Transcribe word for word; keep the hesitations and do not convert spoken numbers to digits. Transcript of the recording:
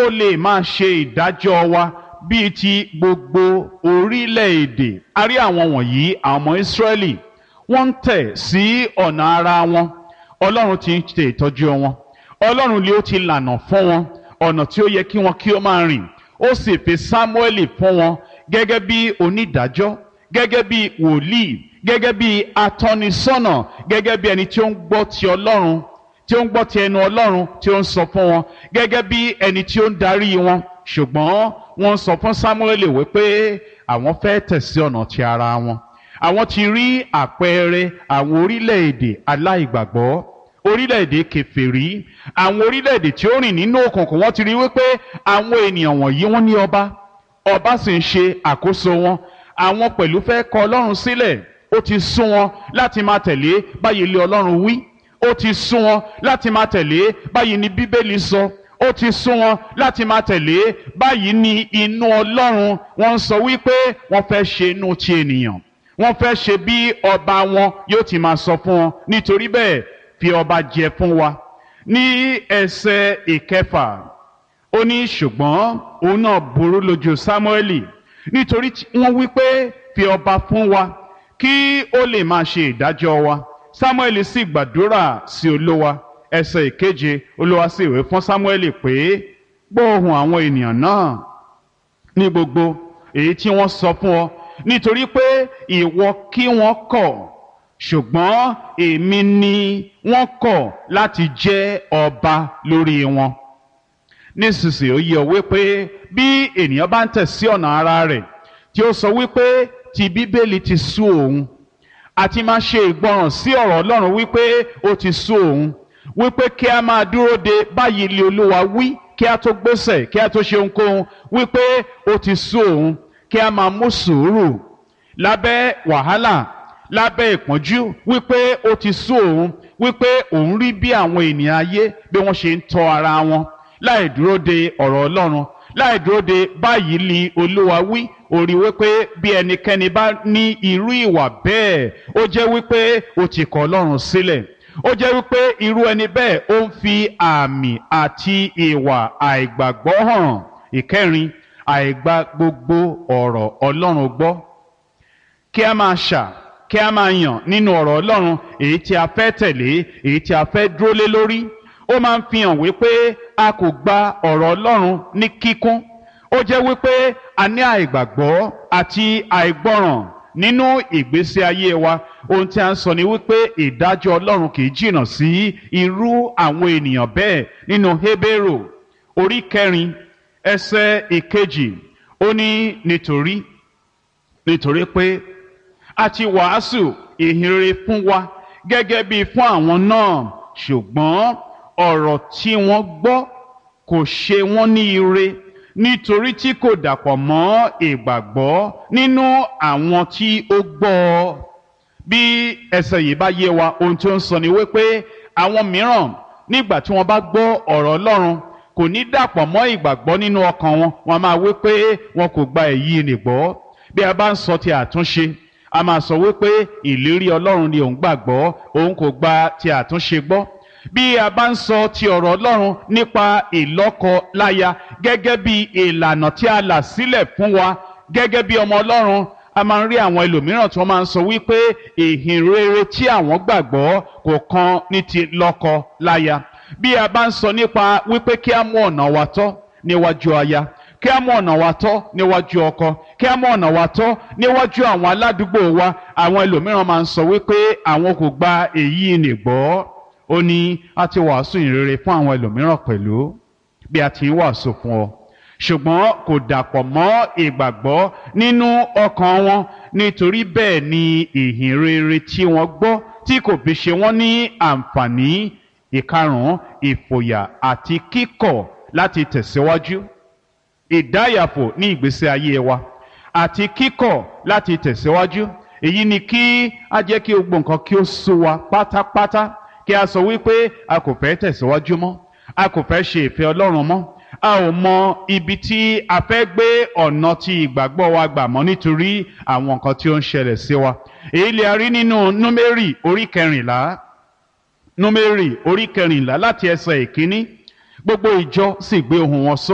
ó lè máa ṣe ìdájọ́ wa bíi ti gbogbo orílẹ̀-èdè. A rí àwọn wọ̀nyí, àwọn ọmọ Ísírẹ́lì, wọ́n ń tẹ̀ sí ọ̀nà ara wọn. Ọlọ́run ti ń ṣe ìtọ́jú wọn. Ọlọ́run ni ó ti lànà fún wọn ọ̀nà tí ó yẹ kí wọn kí ó máa rìn. Ó sì fi Sámúẹ́lì fún wọn gẹ́gẹ́ bí onídàájọ́, gẹ́gẹ́ bí wòlíì, gẹ́gẹ́ bí atọ́nisọ́nà, gẹ́gẹ́ bí ẹni tí ó ń gbọ́ ti Ọlọ́run, tí ó ń gbọ́ ti ẹnu Ọlọ́run tí ó ń sọ fún wọn, gẹ́gẹ́ bí ẹni tí ó ń darí wọn. Ṣùgbọ́n wọ́n sọ fún Sámúẹ́lì wípé àwọn fẹ́ tẹ̀ sí ọ̀nà ti ara wọn. Àwọn ti rí àpẹẹrẹ àwọn orílẹ̀-èdè aláìgbàgbọ́, orílẹ̀-èdè kèfèrí, àwọn orílẹ̀-èdè tí ó rìn nínú òkùnkùn. Wọ́n ti rí wípé àwọn ènìyàn wọ̀nyí wọ́n ní ọba, ọba sì ń ṣe àkóso wọn. Àwọn pẹ̀lú fẹ́ kọ Ọlọ́run sílẹ̀. Ó ti sún wọn láti máa tẹ̀lé báyìí ilé Ọlọ́run wí. Ó ti sún wọn láti máa tẹ̀lé báyìí ni Bíbélì sọ. Ó ti sún wọn láti máa tẹ̀lé báyìí ni inú Ọlọ́run. Wọ́n ń sọ wípé wọ́n fẹ́ ṣe inú ti ènìyàn. Wọ́n fẹ́ ṣe bí ọba wọn yóò ti máa sọ fún wọn. Nítorí bẹ́ẹ̀, fi ọba jẹ fún wa. Ní ẹsẹ̀ ìkẹfà, ó ní ṣùgbọ́n òun náà burú lójú Sámúẹ́lì, nítorí wọ́n wí pé fi ọba fún wa kí ó lè máa ṣe ìdájọ́ wa. Sámúẹ́lì sì gbàdúrà sí Olúwa. Ẹsẹ̀ ìkeje, Olúwa sì wí fún Sámúẹ́lì pé gbọ́ ohùn àwọn ènìyàn náà ní gbogbo èyí tí wọ́n sọ fún ọ, nítorí pé ìwọ kí wọ́n kọ̀, ṣùgbọ́n èmi ni wọ́n kọ̀ láti jẹ́ ọba lórí wọn. Nísinsìnyí ó yé ọ wípé bí ènìyàn bá ń tẹ̀ sí ọ̀nà ara rẹ̀, tí ó sọ wípé ti Bíbélì ti sú òun, àti máa ṣe ìgbọràn sí ọ̀rọ̀ Ọlọ́run wípé ó ti sú òun, wípé kí a máa dúró de báyìí ilé Olúwa wí kí a tó gbésẹ̀, kí a tó ṣe ohunkóhun, wípé ó ti sú òun. Kí a máa mú sùúrù lábẹ́ wàhálà, lábẹ́ ìpọ́njú, wípé ó ti sú òun, wípé òun rí bí àwọn ènìyàn ayé bí wọ́n ṣe ń tọ́ ara wọn láì dúró de ọ̀rọ̀ Ọlọ́run, láì dúró de báyìí ni Olúwa wí. Ó rí wípé bí ẹnikẹ́ni bá ní irú ìwà bẹ́ẹ̀, ó jẹ́ wípé ó ti kọ̀ Ọlọ́run sílẹ̀. Ó jẹ́ wípé irú ẹni bẹ́ẹ̀ ó ń fi àmì àti ìwà àìgbàgbọ́ hàn. Ìkẹrin, àìgbà gbogbo ọ̀rọ̀ Ọlọ́run gbọ́. Kí a máa ṣà, kí a máa yàn nínú ọ̀rọ̀ Ọlọ́run èyí tí a fẹ́ tẹ̀lé, èyí tí a fẹ́ dúró lé lórí. Ó máa ń fi hàn wípé a kò gba ọ̀rọ̀ Ọlọ́run ní kíkún. Ó jẹ́ wípé a ní àìgbàgbọ́ àti àìgbọ́ràn nínú ìgbésí ayé wa. Ohun tí a ń sọ ni wípé ìdájọ́ Ọlọ́run kì í jìnnà sí irú àwọn ènìyàn bẹ́ẹ̀. Nínú Hébérù orí kẹrin ẹsẹ̀ ìkejì, ó ní nítorí nítorí pé a ti wàásù ìhìnrere fún wa gẹ́gẹ́ bí fún àwọn náà, ṣùgbọ́n ọ̀rọ̀ tí wọ́n gbọ́ kò ṣe wọ́n ní ire, nítorí tí kò dàpọ̀ mọ́ ìgbàgbọ́ nínú àwọn tí ó gbọ́ ọ. Bí ẹsẹ̀ yìí bá yé wa, ohun tí ó ń sọ ni wípé àwọn mìíràn nígbà tí wọ́n bá gbọ́ ọ̀rọ̀ Ọlọ́run kò ní dàpọ̀ mọ́ ìgbàgbọ́ nínú ọkàn wọn. Wọ́n máa wí pé wọn kò gba èyí nì gbọ́. Bí a bá ń sọ ti àtúnṣe, a máa sọ wípé ìlérí Ọlọ́run ni òun gbàgbọ́, òun kò gba ti àtúnṣe gbọ́. Bí a bá ń sọ ti ọ̀rọ̀ Ọlọ́run nípa ìlọ́kọ-láya gẹ́gẹ́ bí ìlànà tí a là sílẹ̀ fún wa gẹ́gẹ́ bí ọmọ Ọlọ́run, a máa ń rí àwọn ẹlòmíràn tí wọ́n máa ń sọ wípé ìhìnrere tí àwọn gbàgbọ́ kò kan ní ti lọ́kọ-láya. Bí a bá ń sọ nípa wípé kí a mú ọ̀nà wa tọ́ níwájú aya, kí a mú ọ̀nà wa tọ́ níwájú ọkọ, kí a mú ọ̀nà wa tọ́ níwájú àwọn aládùúgbò wa, àwọn ẹlòmíràn máa ń sọ wípé àwọn kò gba èyí nì gbọ́. Ó ní a ti wàásù ìhìnrere fún àwọn ẹlòmíràn pẹ̀lú bí a ti ń wàásù fún ọ, ṣùgbọ́n kò dàpọ̀ mọ́ ìgbàgbọ́ nínú ọkàn wọn. Nítorí bẹ́ẹ̀ ni ìhìnrere tí wọ́n gbọ́ tí kò fi ṣe wọ́n ní àǹfààní. Ìkarùn-ún, ìfòyà àti kíkọ̀ láti tẹ̀síwájú. Ìdáyàfò ní ìgbésí ayé wa àti kíkọ̀ láti tẹ̀síwájú. Èyí ni kí a jẹ́ kí gbogbo nǹkan kí ó sú wa pátápátá, kí a sọ wípé a kò fẹ́ tẹ̀síwájú mọ́, a kò fẹ́ ṣe ìfẹ́ Ọlọ́run mọ́, a ò mọ ibi tí a fẹ́ gbé ọ̀nà tí ìgbàgbọ́ wa gbà mọ́ nítorí àwọn nǹkan tí ó ń ṣẹlẹ̀ sí wa. Èyí lè a rí nínú Númérì orí kẹrìnlá. Númérì orí kẹrìnlá láti ẹsẹ̀ ìkíní. Gbogbo ìjọ sì gbé ohùn wọn sókè.